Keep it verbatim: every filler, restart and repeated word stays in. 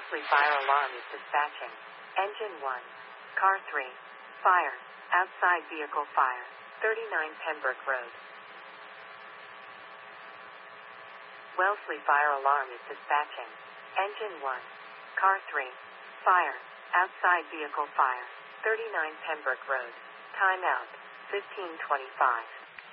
Wellesley fire alarm is dispatching. Engine one. Car three. Fire. Outside vehicle fire. thirty-nine Pembroke Road. Wellesley fire alarm is dispatching. Engine one. Car three. Fire. Outside vehicle fire. thirty-nine Pembroke Road. Timeout. fifteen twenty-five.